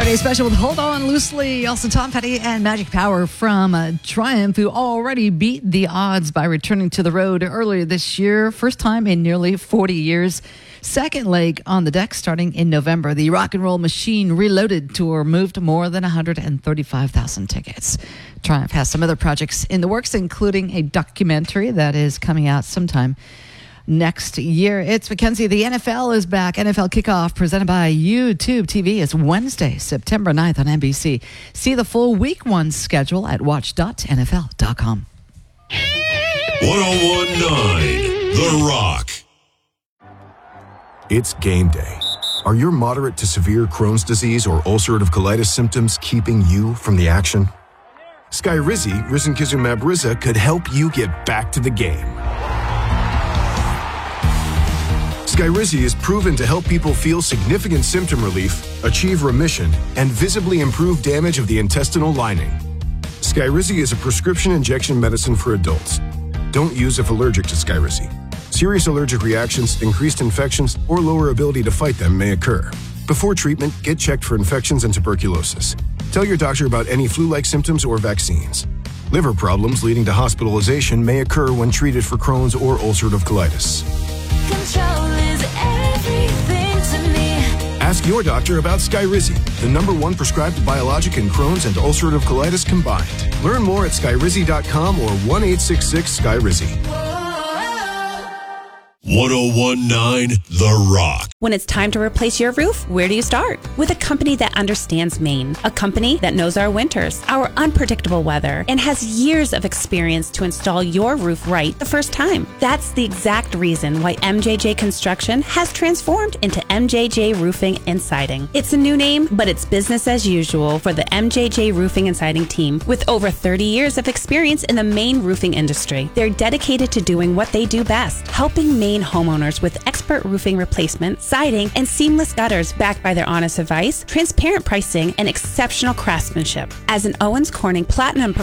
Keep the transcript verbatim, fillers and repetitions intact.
Friday special with Hold On Loosely. Also, Tom Petty and Magic Power from uh, Triumph, who already beat the odds by returning to the road earlier this year. First time in nearly forty years. Second leg on the deck starting in November. The Rock and Roll Machine Reloaded tour moved more than one hundred thirty-five thousand tickets. Triumph has some other projects in the works, including a documentary that is coming out sometime next year. It's Mackenzie. The N F L is back. N F L Kickoff presented by YouTube T V is Wednesday, September ninth on N B C. See the full week one schedule at watch dot N F L dot com. ten nineteen The Rock. It's game day. Are your moderate to severe Crohn's disease or ulcerative colitis symptoms keeping you from the action? Skyrizi, risankizumab Riza, could help you get back to the game. Skyrizi is proven to help people feel significant symptom relief, achieve remission, and visibly improve damage of the intestinal lining. Skyrizi is a prescription injection medicine for adults. Don't use if allergic to Skyrizi. Serious allergic reactions, increased infections, or lower ability to fight them may occur. Before treatment, get checked for infections and tuberculosis. Tell your doctor about any flu-like symptoms or vaccines. Liver problems leading to hospitalization may occur when treated for Crohn's or ulcerative colitis. Control is everything to me. Ask your doctor about Skyrizi, the number one prescribed biologic in Crohn's and ulcerative colitis combined. Learn more at skyrizi dot com or one eight six six Skyrizi. ten nineteen The Rock. When it's time to replace your roof, where do you start? With a company that understands Maine, a company that knows our winters, our unpredictable weather, and has years of experience to install your roof right the first time. That's the exact reason why M J J Construction has transformed into M J J Roofing and Siding. It's a new name, but it's business as usual for the M J J Roofing and Siding team. With over thirty years of experience in the Maine roofing industry, they're dedicated to doing what they do best, helping Maine homeowners with expert roofing replacement, siding, and seamless gutters backed by their honest advice, transparent pricing, and exceptional craftsmanship. As an Owens Corning Platinum